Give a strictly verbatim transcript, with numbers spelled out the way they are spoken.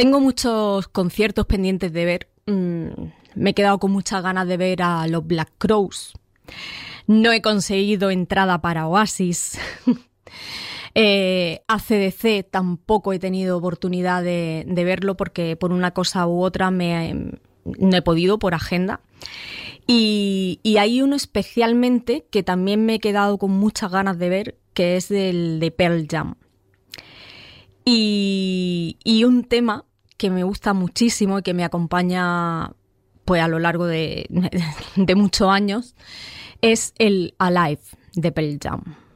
Tengo muchos conciertos pendientes de ver. Mm, me he quedado con muchas ganas de ver a los Black Crowes. No he conseguido entrada para Oasis. eh, A C D C tampoco he tenido oportunidad de, de verlo porque por una cosa u otra me, no he podido por agenda. Y, y hay uno especialmente que también me he quedado con muchas ganas de ver, que es el de Pearl Jam. Y, y un tema que me gusta muchísimo y que me acompaña pues a lo largo de, de muchos años es el Alive de Pearl Jam.